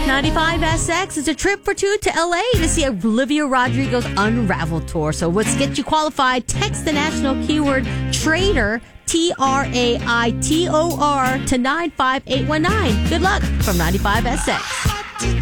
95SX is a trip for two to LA to see Olivia Rodrigo's Unravel tour. So let's get you qualified. Text the national keyword TRAITOR, TRAITOR, to 95819. Good luck from 95SX.